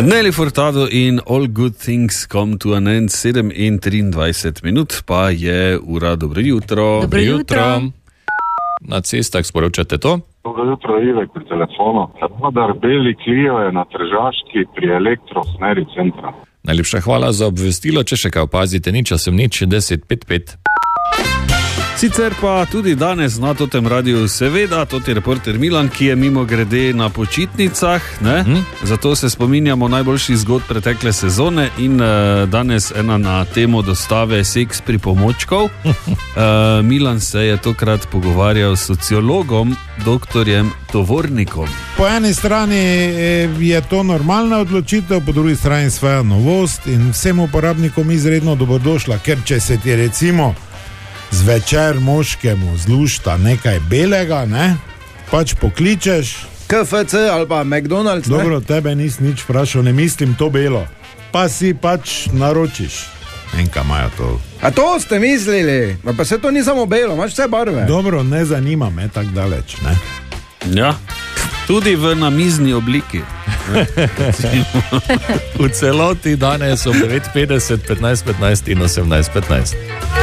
Nelly Furtado in All Good Things Come to an End, 7:23 minut, pa je ura. Dobro jutro. Dobro jutro. Na cestah sporočate to? Dobro jutro, Ivek pri telefonu. Radar Beli Clio je na Tržaški pri Elektro v smeri centra. Najlepša hvala za obvestilo, če še kaj opazite, nič 10:55. Sicer pa tudi danes na totem radiju seveda, to je reporter Milan, ki je mimo grede na počitnicah, ne? Zato se spominjamo najboljših zgodb pretekle sezone in danes ena na temo dostave seks pripomočkov. Milan se je tokrat pogovarjal s sociologom, doktorjem Tovornikom. Po eni strani je to normalna odločitev, po drugi strani svoja novost in vsem uporabnikom izredno dobrodošla, ker če se ti recimo zvečer moškemu zlušta nekaj belega, ne, pač pokličeš KFC ali pa McDonald's, ne? Dobro, tebe nis nič vprašal, ne mislim to belo, pa si pač naročiš. Enka imajo to. A to ste mislili? Pa se to ni samo belo, imaš vse barve. Dobro, ne zanima me tako daleč, ne? Ja, tudi v namizni obliki. V celoti danes ob 9:50, 15:15 in 18:15.